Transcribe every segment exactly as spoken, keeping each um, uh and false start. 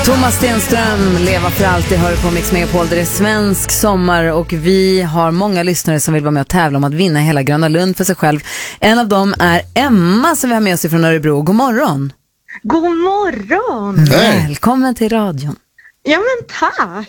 Thomas Stenström, Leva för alltid, hör på Mix Megapol. Det är svensk sommar och vi har många lyssnare som vill vara med och tävla om att vinna hela Gröna Lund för sig själv. En av dem är Emma som vi har med oss från Örebro. God morgon. God morgon. Mm. Välkommen till radion. Ja men tack.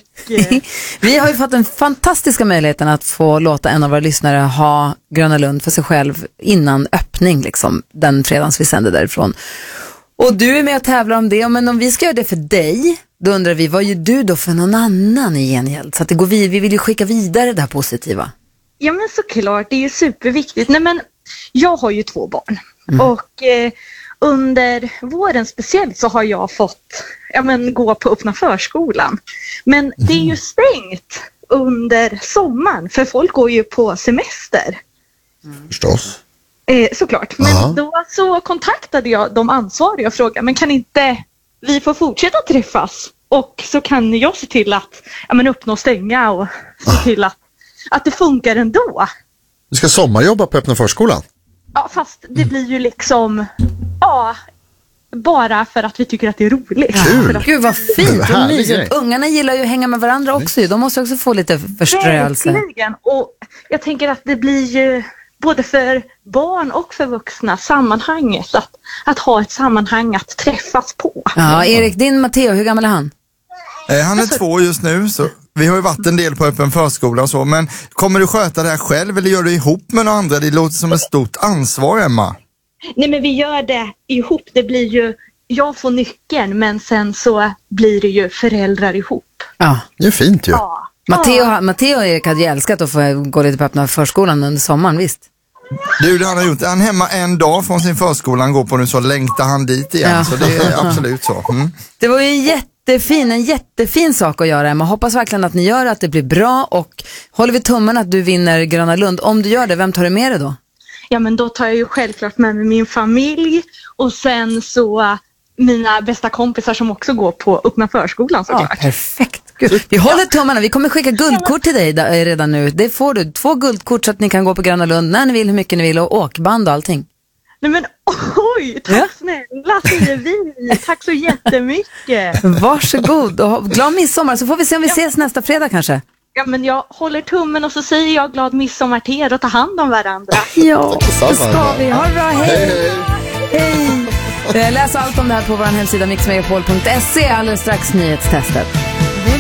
Vi har ju fått den fantastiska möjligheten att få låta en av våra lyssnare ha Gröna Lund för sig själv innan öppning liksom, den fredagen vi sänder därifrån. Och du är med och tävlar om det, men om vi ska göra det för dig, då undrar vi, vad gör du då för någon annan i gengäld? Så att det går vid, vi vill ju skicka vidare det här positiva. Ja men såklart, det är ju superviktigt. Nej men, jag har ju två barn. Mm. Och eh, under våren speciellt så har jag fått ja, men, gå på öppna förskolan. Men mm. det är ju stängt under sommaren, för folk går ju på semester. Mm. Förstås. Eh, såklart, men Aha. då så kontaktade jag de ansvariga och frågade, men kan inte vi få fortsätta träffas? Och så kan jag se till att ja, men uppnå stänga och se till att, att det funkar ändå. Du ska sommarjobba på öppna förskolan? Ja, fast det blir ju liksom, ja, bara för att vi tycker att det är roligt. Kul! Att... Gud vad fint och mysigt. Ungarna gillar ju att hänga med varandra också. De måste också få lite förströelse. Verkligen, och jag tänker att det blir ju både för barn och för vuxna sammanhanget, att, att ha ett sammanhang att träffas på. Ja, Erik, din Matteo, hur gammal är han? Eh, han är alltså... två just nu, så vi har ju varit en del på öppen förskola och så, men kommer du sköta det här själv eller gör du ihop med några andra? Det låter som ett stort ansvar, Emma. Nej, men vi gör det ihop. Det blir ju, jag får nyckeln, men sen så blir det ju föräldrar ihop. Ja, det är fint ju. Ja. Matteo, ja. Matteo och Erik hade ju älskat att få gå lite på öppna förskolan under sommaren, visst? Du, det han har gjort. Är han hemma en dag från sin förskola han går på nu, så längtar han dit igen. Ja. Så det är absolut så. Mm. Det var ju en jättefin, en jättefin sak att göra, Emma. Hoppas verkligen att ni gör att det blir bra, och håller vi tummen att du vinner Gröna Lund. Om du gör det, vem tar du med dig då? Ja, men då tar jag ju självklart med mig min familj, och sen så mina bästa kompisar som också går på öppna förskolan såklart. Ja, perfekt. Gud. Vi håller tummarna, vi kommer skicka guldkort till dig där, redan nu. Det får du, två guldkort så att ni kan gå på Gröna Lund när ni vill, hur mycket ni vill, och åkband och allting. Nej men oj, tack ja. Snälla säger vi. Tack så jättemycket. Varsågod och glad midsommar, så får vi se om vi ses nästa fredag kanske. Ja, men jag håller tummen och så säger jag glad midsommar till er och ta hand om varandra. Ja, det ska vi. Ha det bra, hej! Hej! Hej. Läs allt om det här på vår hemsida mix megapol punkt se, alldeles strax nyhetstestet.